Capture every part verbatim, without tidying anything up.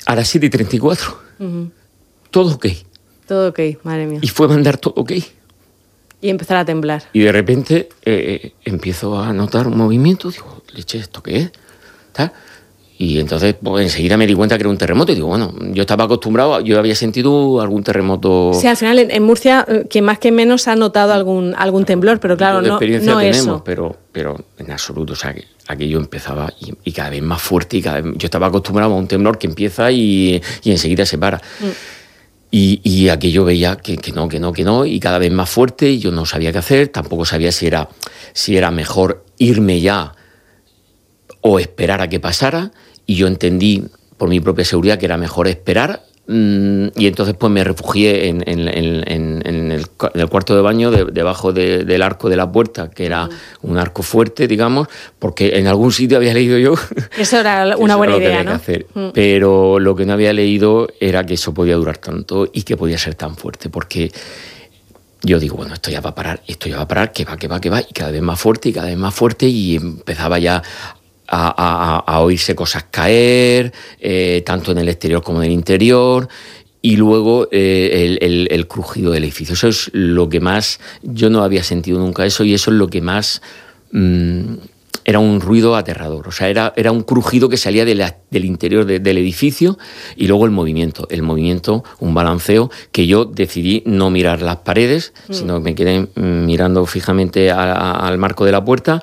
a las siete y treinta y cuatro. Uh-huh. Todo ok. Todo ok, madre mía. Y fue mandar todo ok. Y empezar a temblar. Y de repente eh, empiezo a notar un movimiento. Digo, leche, ¿esto qué es? ¿Está? Y entonces pues, enseguida me di cuenta que era un terremoto. Y digo, bueno, yo estaba acostumbrado, yo había sentido algún terremoto. Sí, al final en, en Murcia, quien más que menos ha notado algún, algún temblor, pero claro, no, no tenemos, eso. Pero, pero en absoluto, o sea, que aquello empezaba y, y cada vez más fuerte. Y cada vez, yo estaba acostumbrado a un temblor que empieza y, y enseguida se para. Mm. Y, y aquello veía que, que no, que no, que no, y cada vez más fuerte, y yo no sabía qué hacer, tampoco sabía si era, si era mejor irme ya o esperar a que pasara, y yo entendí por mi propia seguridad que era mejor esperar, mmm, y entonces pues me refugié en, en, en, en, en, el, en el cuarto de baño, de, debajo de, del arco de la puerta, que era un arco fuerte, digamos, porque en algún sitio había leído yo... Eso era una buena idea, ¿no? Hacer. Mm. Pero lo que no había leído era que eso podía durar tanto y que podía ser tan fuerte, porque... Yo digo, bueno, esto ya va a parar, esto ya va a parar, que va, que va, que va, y cada vez más fuerte, y cada vez más fuerte, y empezaba ya... A, a, a oírse cosas caer, eh, tanto en el exterior como en el interior, y luego eh, el, el, el crujido del edificio. Eso es lo que más... Yo no había sentido nunca eso, y eso es lo que más... Mmm, era un ruido aterrador. O sea, era, era un crujido que salía de la, del interior de, del edificio, y luego el movimiento. El movimiento, un balanceo, que yo decidí no mirar las paredes, mm. sino que me quedé mirando fijamente a, a, al marco de la puerta.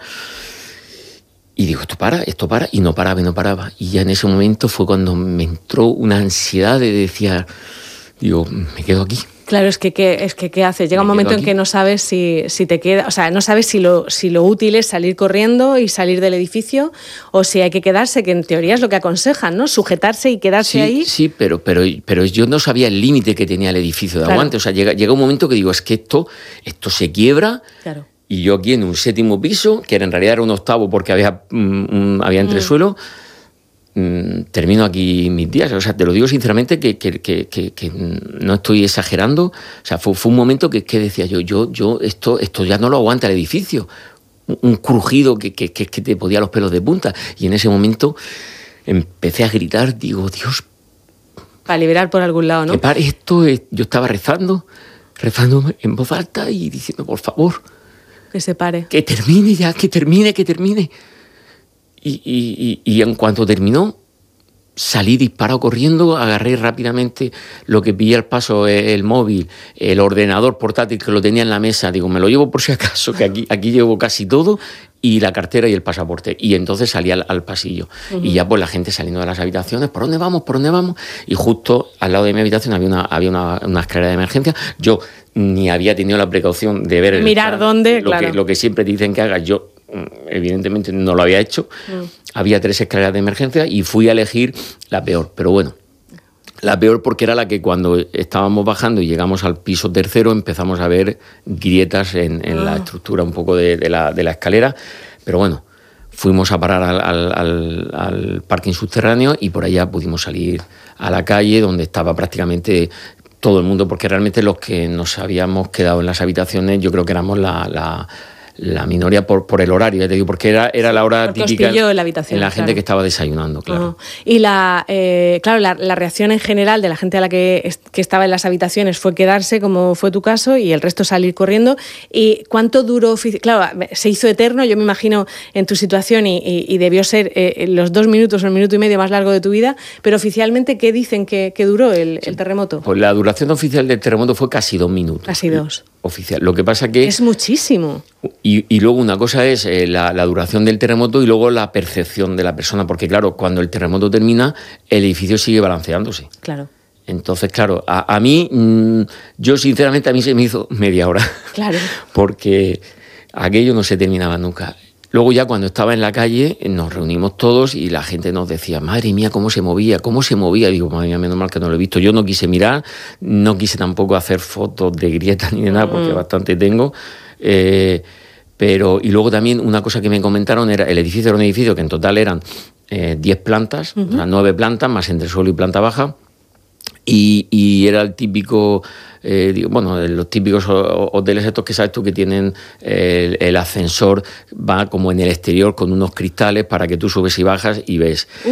Y digo, esto para, esto para, y no paraba, y no paraba. Y ya en ese momento fue cuando me entró una ansiedad de decir, digo, me quedo aquí. Claro, es que ¿qué, es que, ¿qué haces? Llega me un momento en que no sabes si, si te queda, o sea, no sabes si lo, si lo útil es salir corriendo y salir del edificio, o si hay que quedarse, que en teoría es lo que aconsejan, ¿no? Sujetarse y quedarse sí, ahí. Sí, pero, pero, pero yo no sabía el límite que tenía el edificio de claro. aguante. O sea, llega, llega un momento que digo, es que esto, esto se quiebra. Claro. Y yo aquí en un séptimo piso, que en realidad era un octavo porque había, um, había entresuelo, mm. um, termino aquí mis días. O sea, te lo digo sinceramente que, que, que, que, que no estoy exagerando. O sea, fue, fue un momento que, que decía yo, yo, yo esto, esto ya no lo aguanta el edificio. Un, un crujido que, que, que, que te podía los pelos de punta. Y en ese momento empecé a gritar, digo, Dios... Para liberar por algún lado, ¿no? Que pare esto, yo estaba rezando, rezando en voz alta y diciendo, por favor... Que se pare. Que termine ya, que termine, que termine. Y, y, y, y en cuanto terminó, salí disparado corriendo, agarré rápidamente lo que pillé al paso, el móvil, el ordenador portátil que lo tenía en la mesa. Digo, me lo llevo por si acaso, que aquí, aquí llevo casi todo, y la cartera y el pasaporte. Y entonces salí al, al pasillo. Uh-huh. Y ya pues la gente saliendo de las habitaciones, ¿por dónde vamos? ¿Por dónde vamos? Y justo al lado de mi habitación había una, había una, una escalera de emergencia. Yo ni había tenido la precaución de ver... Mirar el, dónde, lo claro. Que, lo que siempre dicen que hagas, yo evidentemente no lo había hecho. Uh-huh. Había tres escaleras de emergencia y fui a elegir la peor. Pero bueno, la peor porque era la que cuando estábamos bajando y llegamos al piso tercero empezamos a ver grietas en, en oh. la estructura un poco de, de, la, de la escalera. Pero bueno, fuimos a parar al, al, al, al parking subterráneo y por allá pudimos salir a la calle donde estaba prácticamente todo el mundo, porque realmente los que nos habíamos quedado en las habitaciones yo creo que éramos la... la la minoría por, por el horario, ya te digo, porque era, era la hora porque típica en la, habitación, en la gente claro. que estaba desayunando, claro. Uh-huh. Y la, eh, claro, la, la reacción en general de la gente a la que, que estaba en las habitaciones fue quedarse, como fue tu caso, y el resto salir corriendo. ¿Y cuánto duró? Claro, se hizo eterno, yo me imagino, en tu situación, y, y, y debió ser eh, los dos minutos o el minuto y medio más largo de tu vida, pero oficialmente, ¿qué dicen que, que duró el, sí. el terremoto? Pues la duración oficial del terremoto fue casi dos minutos. Casi dos. Oficial. Lo que pasa que... Es muchísimo. Y, y luego una cosa es eh, la, la duración del terremoto y luego la percepción de la persona, porque claro, cuando el terremoto termina, el edificio sigue balanceándose. Claro. Entonces, claro, a, a mí, mmm, yo sinceramente a mí se me hizo media hora. Claro. Porque aquello no se terminaba nunca. Luego ya cuando estaba en la calle nos reunimos todos y la gente nos decía, madre mía, cómo se movía, cómo se movía. Digo, madre mía, menos mal que no lo he visto. Yo no quise mirar, no quise tampoco hacer fotos de grietas ni de nada, porque mm. bastante tengo. Eh, pero, y luego también una cosa que me comentaron era, el edificio era un edificio que en total eran eh, diez plantas, uh-huh. o sea, nueve plantas, más entresuelo y planta baja. Y, y era el típico, eh, digo, bueno, los típicos hoteles estos que sabes tú que tienen el, el ascensor, va como en el exterior con unos cristales para que tú subes y bajas y ves.